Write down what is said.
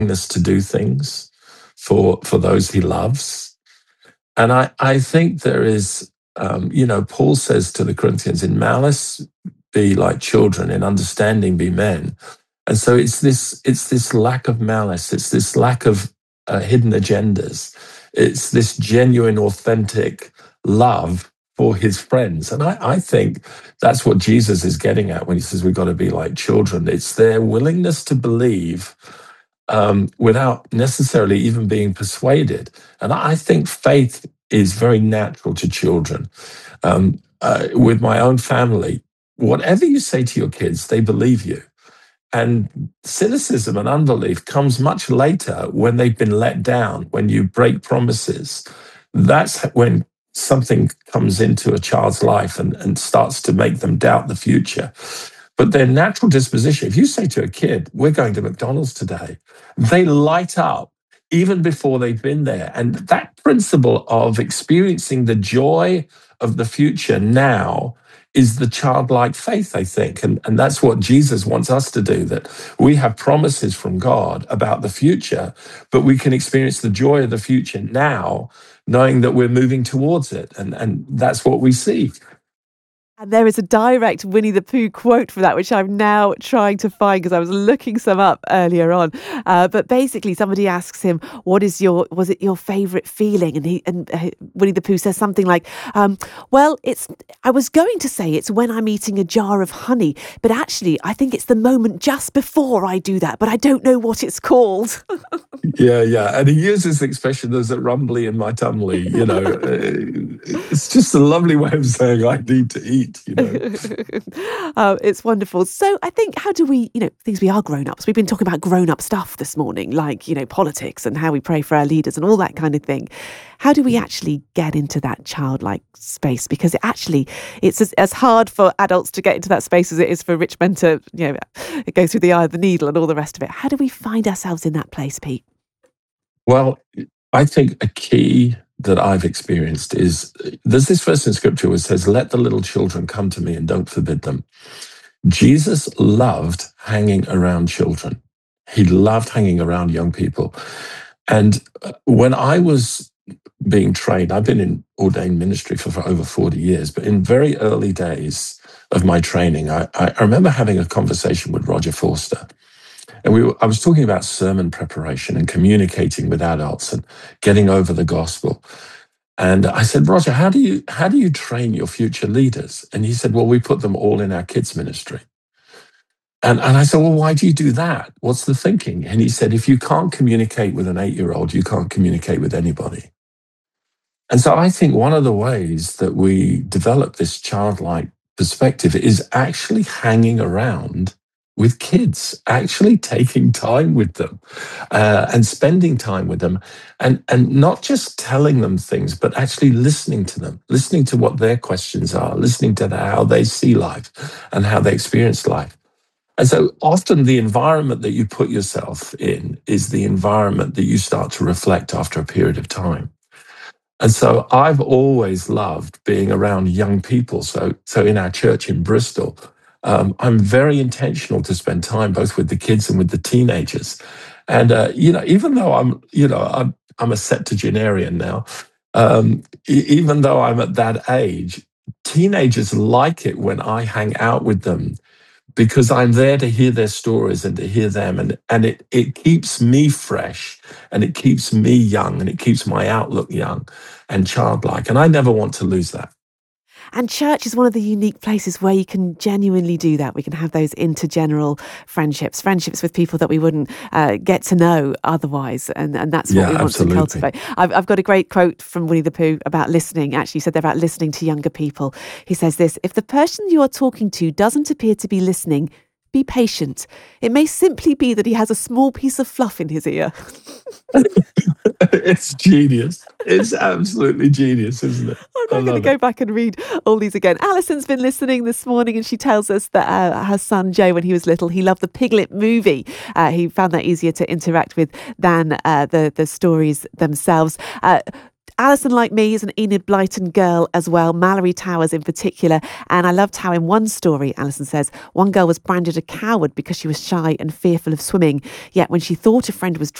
willingness to do things for those he loves. And I think there is, Paul says to the Corinthians, in malice be like children, in understanding be men. And so it's this lack of malice, it's this lack of hidden agendas, it's this genuine, authentic love for his friends. And I think that's what Jesus is getting at when he says we've got to be like children. It's their willingness to believe without necessarily even being persuaded. And I think faith is very natural to children. With my own family, whatever you say to your kids, they believe you. And cynicism and unbelief comes much later when they've been let down, when you break promises. That's when something comes into a child's life and starts to make them doubt the future. But their natural disposition, if you say to a kid, we're going to McDonald's today, they light up even before they've been there. And that principle of experiencing the joy of the future now is the childlike faith, I think. And that's what Jesus wants us to do, that we have promises from God about the future, but we can experience the joy of the future now, knowing that we're moving towards it. And that's what we see. And there is a direct Winnie the Pooh quote for that, which I'm now trying to find because I was looking some up earlier on. But basically, somebody asks him, was it your favourite feeling? And Winnie the Pooh says something like, I was going to say it's when I'm eating a jar of honey, but actually, I think it's the moment just before I do that, but I don't know what it's called. Yeah. And he uses the expression, there's a rumbly in my tummy, It's just a lovely way of saying I need to eat. It's wonderful. So I think, how do we, things we are grown-ups. We've been talking about grown-up stuff this morning, like, politics and how we pray for our leaders and all that kind of thing. How do we actually get into that childlike space? Because it's as hard for adults to get into that space as it is for rich men to, go through the eye of the needle and all the rest of it. How do we find ourselves in that place, Pete? Well, I think a key that I've experienced is, there's this verse in scripture where it says, let the little children come to me and don't forbid them. Jesus loved hanging around children. He loved hanging around young people. And when I was being trained, I've been in ordained ministry for over 40 years, but in very early days of my training, I remember having a conversation with Roger Forster. And I was talking about sermon preparation and communicating with adults and getting over the gospel. And I said, Roger, how do you train your future leaders? And he said, well, we put them all in our kids ministry. And I said, well, why do you do that? What's the thinking? And he said, if you can't communicate with an 8-year-old, you can't communicate with anybody. And so I think one of the ways that we develop this childlike perspective is actually hanging around with kids, actually taking time with them and spending time with them and not just telling them things, but actually listening to them, listening to what their questions are, listening to how they see life and how they experience life. And so often the environment that you put yourself in is the environment that you start to reflect after a period of time. And so I've always loved being around young people. So in our church in Bristol, I'm very intentional to spend time both with the kids and with the teenagers. And, even though I'm a septuagenarian now, even though I'm at that age, teenagers like it when I hang out with them because I'm there to hear their stories and to hear them. And it keeps me fresh and it keeps me young and it keeps my outlook young and childlike. And I never want to lose that. And church is one of the unique places where you can genuinely do that. We can have those intergeneral friendships with people that we wouldn't get to know otherwise. And that's what we want to cultivate. I've got a great quote from Winnie the Pooh about listening. Actually, he said there about listening to younger people. He says this: if the person you are talking to doesn't appear to be listening, be patient. It may simply be that he has a small piece of fluff in his ear. It's genius. It's absolutely genius, isn't it? I'm not going to go back and read all these again. Alison's been listening this morning and she tells us that her son Joe, when he was little, he loved the Piglet movie. He found that easier to interact with than the stories themselves. Alison, like me, is an Enid Blyton girl as well, Mallory Towers in particular. And I loved how in one story, Alison says, one girl was branded a coward because she was shy and fearful of swimming. Yet when she thought a friend was